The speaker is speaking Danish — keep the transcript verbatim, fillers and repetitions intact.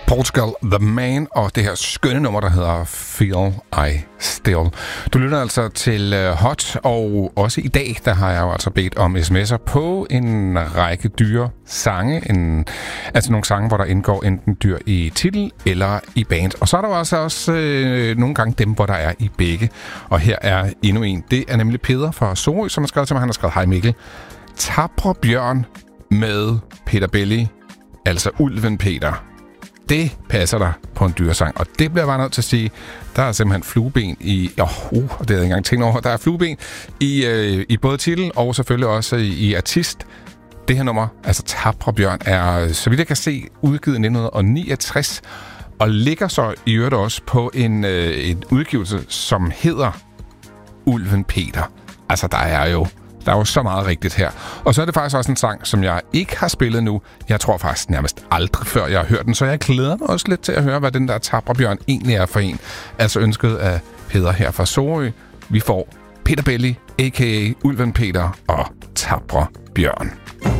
Portugal, The Man, og det her skønne nummer, der hedder Feel I Still. Du lytter altså til uh, Hot, og også i dag, der har jeg jo altså bedt om sms'er på en række dyre sange. En, altså nogle sange, hvor der indgår enten dyr i titel eller i band. Og så er der jo altså også øh, nogle gange dem, hvor der er i begge. Og her er endnu en. Det er nemlig Peder fra Sorø, som har skrevet til mig. Han har skrevet, hej Mikkel. Tapre bjørn med Peter Belli, altså Ulven Peter. Det passer der på en dyresang, og det bliver jeg bare nødt til at sige. Der er simpelthen flueben i... Oh, uh, det havde jeg ikke engang tænkt over. Der er flueben i, øh, i både titel og selvfølgelig også i, i artist. Det her nummer, altså Tapre Bjørn, er, så vidt jeg kan se, udgivet i nitten niogtres, og ligger så i øvrigt også på en, øh, en udgivelse, som hedder Ulven Peter. Altså, der er jo... Der er jo så meget rigtigt her. Og så er det faktisk også en sang, som jeg ikke har spillet nu. Jeg tror faktisk nærmest aldrig før, jeg har hørt den. Så jeg glæder mig også lidt til at høre, hvad den der Tapre Bjørn egentlig er for en. Altså ønsket af Peder her fra Sorø. Vi får Peter Belli, a k a. Ulven Peter og Tapre Bjørn.